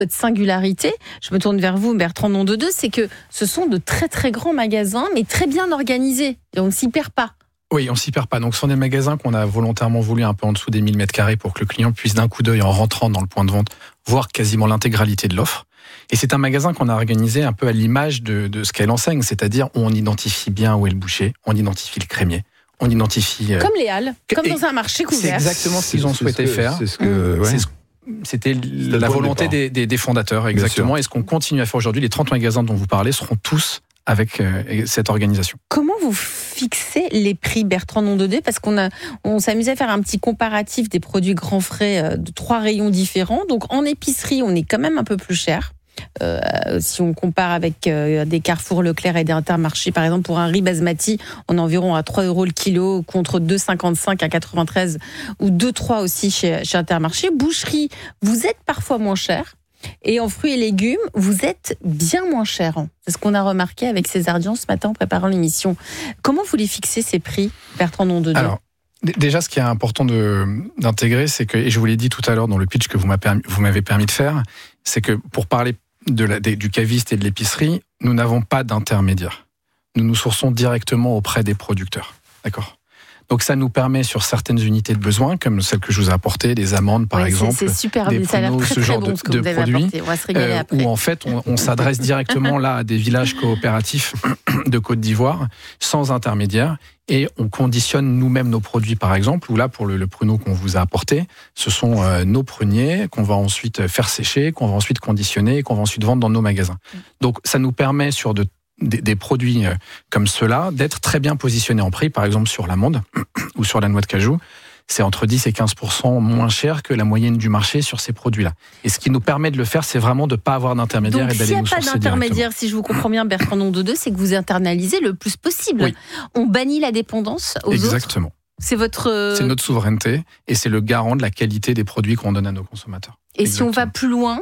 votre singularité, je me tourne vers vous, Bertrand Nondedeu, c'est que ce sont de très très grands magasins, mais très bien organisés. Et on ne s'y perd pas. Oui, on s'y perd pas. Donc, ce sont des magasins qu'on a volontairement voulu un peu en dessous des 1000 m² pour que le client puisse d'un coup d'œil, en rentrant dans le point de vente, voir quasiment l'intégralité de l'offre. Et c'est un magasin qu'on a organisé un peu à l'image de ce qu'elle enseigne, c'est-à-dire où on identifie bien où est le boucher, on identifie le crémier, on identifie... Comme les halles, comme dans un marché couvert. C'est exactement ce qu'ils ont souhaité faire. C'était la volonté des fondateurs, exactement. Et ce qu'on continue à faire aujourd'hui, les 30 magasins dont vous parlez seront tous avec cette organisation. Comment vous fixez les prix, Bertrand Nondedeu ? Parce on s'amusait à faire un petit comparatif des produits grands frais de 3 rayons différents. Donc en épicerie, on est quand même un peu plus cher. Si on compare avec des Carrefour, Leclerc et des Intermarchés, par exemple, pour un riz basmati, on est environ à 3 € le kilo, contre 2,55 à 93 ou 2,3 aussi chez Intermarché. Boucherie, vous êtes parfois moins cher. Et en fruits et légumes, vous êtes bien moins cher. C'est ce qu'on a remarqué avec César Dion ce matin en préparant l'émission. Comment vous les fixez, ces prix, Bertrand Nondedeu ? Alors, déjà, ce qui est important d'intégrer, c'est que, et je vous l'ai dit tout à l'heure dans le pitch que vous m'avez permis de faire, c'est que pour parler du caviste et de l'épicerie, nous n'avons pas d'intermédiaire. Nous nous sourçons directement auprès des producteurs. D'accord ? Donc ça nous permet sur certaines unités de besoin, comme celle que je vous ai apportées, des amandes par exemple, c'est super, des pruneaux, ce genre bon, de produits, on va se régaler après. où en fait on s'adresse directement là à des villages coopératifs de Côte d'Ivoire, sans intermédiaire, et on conditionne nous-mêmes nos produits par exemple, où là pour le pruneau qu'on vous a apporté, ce sont nos pruniers qu'on va ensuite faire sécher, qu'on va ensuite conditionner, et qu'on va ensuite vendre dans nos magasins. Donc ça nous permet sur des produits comme ceux-là, d'être très bien positionnés en prix, par exemple sur l'amande ou sur la noix de cajou. C'est entre 10 et 15% moins cher que la moyenne du marché sur ces produits-là. Et ce qui nous permet de le faire, c'est vraiment de ne pas avoir d'intermédiaire et d'aller nous sourcer directement. Donc s'il n'y a pas d'intermédiaire, si je vous comprends bien, Bertrand Nondedeu, c'est que vous internalisez le plus possible. Oui. On bannit la dépendance aux autres. Exactement. C'est notre souveraineté et c'est le garant de la qualité des produits qu'on donne à nos consommateurs. Et exactement. Si on va plus loin,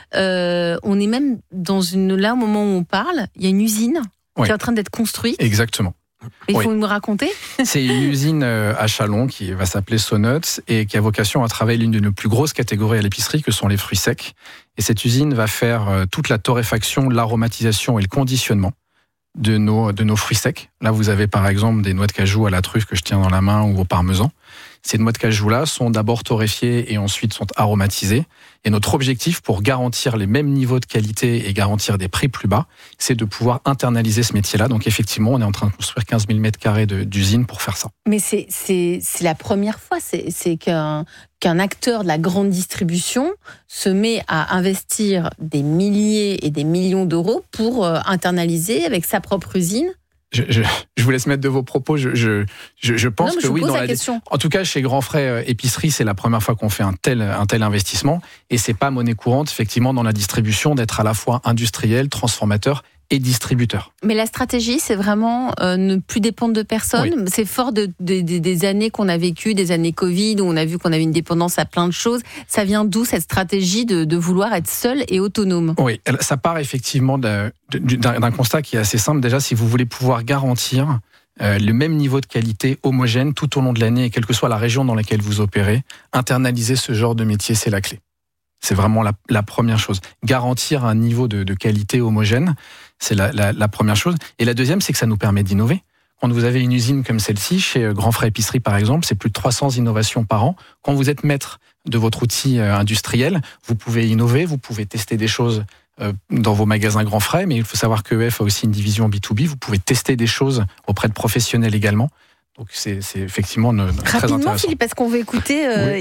on est même là, au moment où on parle, il y a une usine qui est en train d'être construite. Exactement. Il faut nous raconter. C'est une usine à Châlons qui va s'appeler Sonuts et qui a vocation à travailler l'une de nos plus grosses catégories à l'épicerie, que sont les fruits secs. Et cette usine va faire toute la torréfaction, l'aromatisation et le conditionnement de nos fruits secs. Là, vous avez par exemple des noix de cajou à la truffe que je tiens dans la main ou au parmesan. Ces noix de cajou-là sont d'abord torréfiées et ensuite sont aromatisées. Et notre objectif pour garantir les mêmes niveaux de qualité et garantir des prix plus bas, c'est de pouvoir internaliser ce métier-là. Donc effectivement, on est en train de construire 15 000 m² d'usine pour faire ça. Mais c'est la première fois, c'est qu'un acteur de la grande distribution se met à investir des milliers et des millions d'euros pour internaliser avec sa propre usine. Je vous laisse mettre de vos propos. Je pense que oui. En tout cas, chez Grand Frais Épicerie, c'est la première fois qu'on fait un tel investissement. Et c'est pas monnaie courante, effectivement, dans la distribution, d'être à la fois industriel, transformateur et distributeur. Mais la stratégie, c'est vraiment ne plus dépendre de personne. Oui. C'est fort des années qu'on a vécues, des années Covid, où on a vu qu'on avait une dépendance à plein de choses. Ça vient d'où cette stratégie de vouloir être seul et autonome ? Oui, ça part effectivement d'un constat qui est assez simple. Déjà, si vous voulez pouvoir garantir le même niveau de qualité homogène tout au long de l'année, et quelle que soit la région dans laquelle vous opérez, internaliser ce genre de métier, c'est la clé. C'est vraiment la première chose. Garantir un niveau de qualité homogène, c'est la première chose. Et la deuxième, c'est que ça nous permet d'innover. Quand vous avez une usine comme celle-ci, chez Grand Frais Épicerie par exemple, c'est plus de 300 innovations par an. Quand vous êtes maître de votre outil industriel, vous pouvez innover, vous pouvez tester des choses dans vos magasins Grand Frais, mais il faut savoir que EF a aussi une division B2B. Vous pouvez tester des choses auprès de professionnels également. Donc c'est effectivement très intéressant. Rapidement, Philippe, parce qu'on veut écouter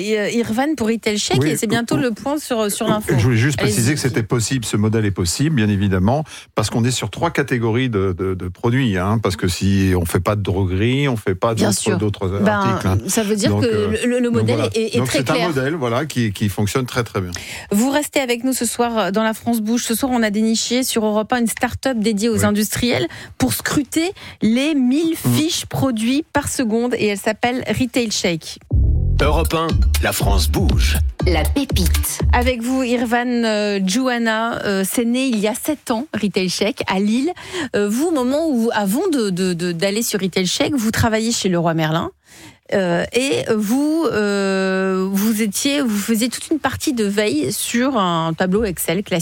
Irvan pour Retail Check, et c'est bientôt le point sur l'info. Je voulais juste préciser que c'était possible, ce modèle est possible, bien évidemment, parce qu'on est sur 3 catégories de produits. Parce que si on ne fait pas de droguerie, on ne fait pas d'autres articles. Ça veut dire que le modèle est très clair. C'est un modèle qui fonctionne très très bien. Vous restez avec nous ce soir dans La France Bouge. Ce soir, on a déniché sur Europe 1 une start-up dédiée aux industriels pour scruter les 1000 fiches produits par seconde, et elle s'appelle Retail Check. Europe 1, La France Bouge. La pépite. Avec vous, Irvan Jouana, c'est né il y a 7 ans, Retail Check, à Lille. Vous, au moment où, avant d'aller sur Retail Check, vous travailliez chez Leroy Merlin. Et vous faisiez toute une partie de veille sur un tableau Excel classique.